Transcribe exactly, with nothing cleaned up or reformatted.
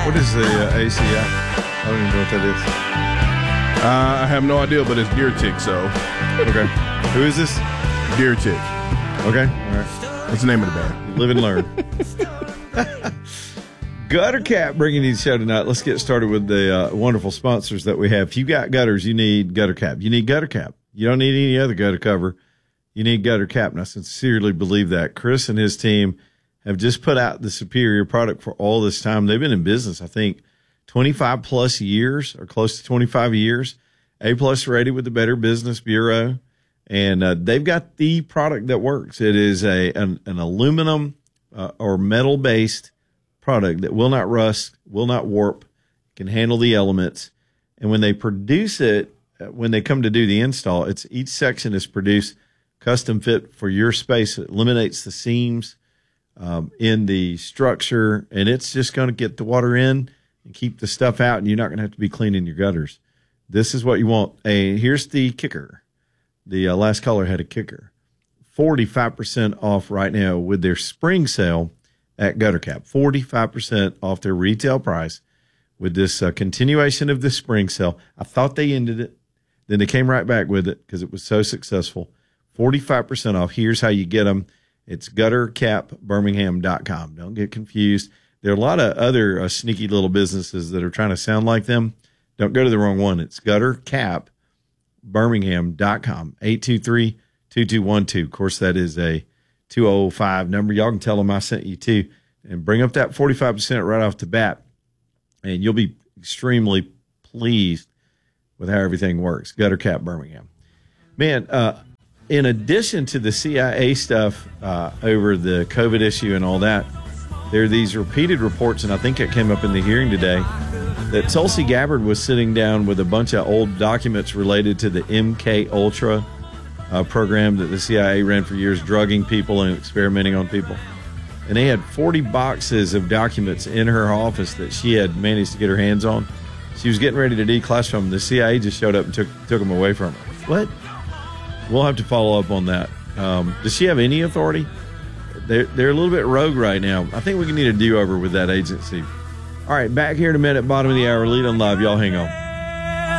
What is the uh, A C I? I don't even know what that is. Uh, I have no idea, but it's Deer Tick, so. Okay. Who is this? Deer Tick. Okay. All right. That's the name of the band. Live and learn. Gutter Cap bringing you the show tonight. Let's get started with the uh, wonderful sponsors that we have. If you got gutters, you need Gutter Cap. You need Gutter Cap. You don't need any other gutter cover. You need Gutter Cap. And I sincerely believe that. Chris and his team have just put out the superior product for all this time. They've been in business, I think, twenty-five plus years or close to twenty-five years. A plus rated with the Better Business Bureau. And uh, they've got the product that works. It is a an, an aluminum uh, or metal-based product that will not rust, will not warp, can handle the elements. And when they produce it, when they come to do the install, it's each section is produced custom fit for your space. It eliminates the seams um, in the structure, and it's just going to get the water in and keep the stuff out, and you're not going to have to be cleaning your gutters. This is what you want. And here's the kicker. The uh, last caller had a kicker. forty-five percent off right now with their spring sale at Gutter Cap. forty-five percent off their retail price with this uh, continuation of the spring sale. I thought they ended it. Then they came right back with it because it was so successful. forty-five percent off. Here's how you get them. It's gutter cap birmingham dot com. Don't get confused. There are a lot of other uh, sneaky little businesses that are trying to sound like them. Don't go to the wrong one. It's gutter cap birmingham dot com. eight two three, two two one two. Of course, that is a two oh five number. Y'all can tell them I sent you too. And bring up that forty-five percent right off the bat. And you'll be extremely pleased with how everything works. Gutter Cap Birmingham. Man, uh, in addition to the C I A stuff uh, over the COVID issue and all that, there are these repeated reports, and I think it came up in the hearing today, that Tulsi Gabbard was sitting down with a bunch of old documents related to the M K Ultra uh, program that the C I A ran for years, drugging people and experimenting on people. And they had forty boxes of documents in her office that she had managed to get her hands on. She was getting ready to declassify them. The C I A just showed up and took took them away from her. What? We'll have to follow up on that. Um, does she have any authority? They're, they're a little bit rogue right now. I think we can need a do-over with that agency. All right, back here in a minute, bottom of the hour, Lead on Live. Y'all hang on.